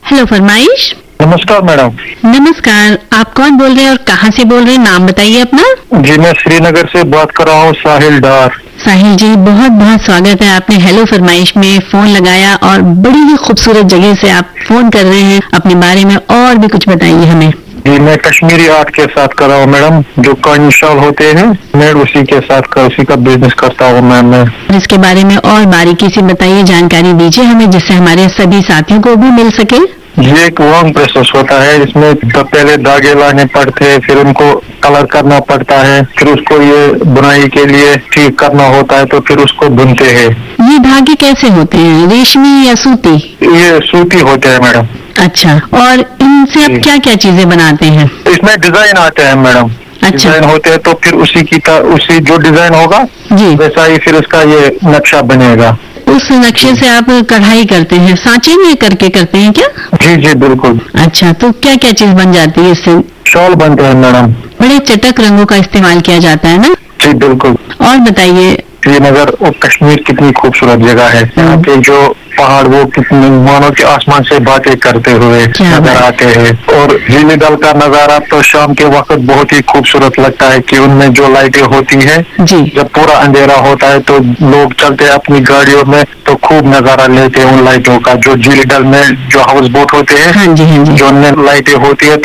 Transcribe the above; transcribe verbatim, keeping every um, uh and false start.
Hello फरमाइश। नमस्कार madam. नमस्कार, आप कौन बोल रहे हैं और कहाँ से बोल रहे हैं? नाम बताइए अपना। जी मैं श्रीनगर से बात कर रहा हूँ, साहिल डार। साहिल जी, बहुत बहुत स्वागत है, आपने हेलो फरमाइश में फोन लगाया और बड़ी ही खूबसूरत जगह से आप फोन कर रहे हैं। अपने बारे में और भी कुछ बताइए हमें। जी मैं कश्मीरी आर्ट के साथ कर रहा हूँ मैडम, जो कानी शॉल होते हैं मैं उसी के साथ कर, उसी का बिजनेस करता हूँ मैम मैं। इसके बारे में और बारीकी से बताइए, जानकारी दीजिए हमें, जिससे हमारे सभी साथियों को भी मिल सके। ये एक लॉन्ग प्रोसेस होता है, इसमें तो पहले धागे लाने पड़ते हैं, फिर उनको कलर करना पड़ता है, फिर उसको ये बुनाई के लिए ठीक करना होता है, तो फिर उसको बुनते हैं। ये धागे कैसे होते हैं, रेशमी या सूती? ये सूती होते हैं मैडम। अच्छा, और इनसे आप क्या क्या चीजें बनाते हैं? इसमें डिजाइन आते हैं मैडम। अच्छा। डिजाइन होते हैं तो फिर उसी की उसी जो डिजाइन होगा जी, वैसा ही फिर उसका ये नक्शा बनेगा। उस नक्शे से आप कढ़ाई करते हैं, सांचे में करके करते हैं क्या? जी जी बिल्कुल। अच्छा, तो क्या क्या चीज बन जाती है इससे? शॉल बनते हैं मैडम। बड़े चटक रंगों का इस्तेमाल किया जाता है ना? जी बिल्कुल। और बताइए। श्रीनगर और कश्मीर कितनी खूबसूरत जगह है, यहाँ के जो पहाड़ वो कितने मानो कि आसमान से बातें करते हुए नजर आते हैं, और झीली डल का नजारा तो शाम के वक्त बहुत ही खूबसूरत लगता है कि उनमें जो लाइटें होती है, जब पूरा अंधेरा होता है तो लोग चलते हैं अपनी गाड़ियों में तो खूब नजारा लेते हैं उन लाइटों का। जो झीली डल में जो हाउस बोट होते हैं, हाँ जी, हाँ जी। जो उनमें लाइटें होती है